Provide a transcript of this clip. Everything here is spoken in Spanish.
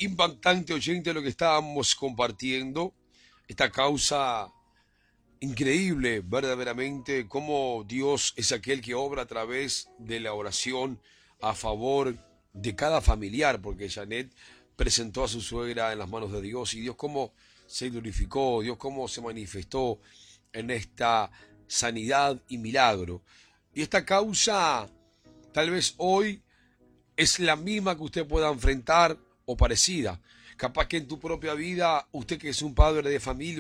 Impactante oyente lo que estábamos compartiendo, esta causa increíble verdaderamente, cómo Dios es aquel que obra a través de la oración a favor de cada familiar, porque Janet presentó a su suegra en las manos de Dios y Dios cómo se glorificó, Dios cómo se manifestó en esta sanidad y milagro. Y esta causa tal vez hoy es la misma que usted pueda enfrentar o parecida. Capaz que en tu propia vida, usted que es un padre de familia,